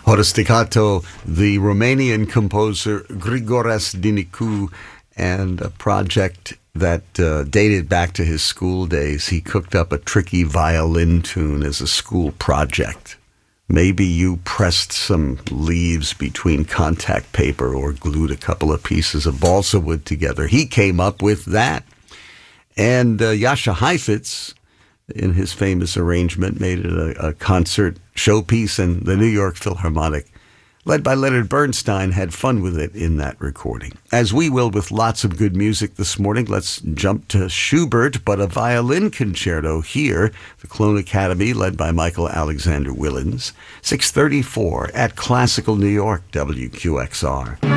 Horesticato, the Romanian composer Grigoras Dinicu, and a project that dated back to his school days. He cooked up a tricky violin tune as a school project. Maybe you pressed some leaves between contact paper or glued a couple of pieces of balsa wood together. He came up with that. And Jascha Heifetz, in his famous arrangement, made it a concert showpiece, and the New York Philharmonic, led by Leonard Bernstein, had fun with it in that recording. As we will with lots of good music this morning, let's jump to Schubert, but a violin concerto here, the Cologne Academy, led by Michael Alexander Willens, 6:34 at Classical New York, WQXR.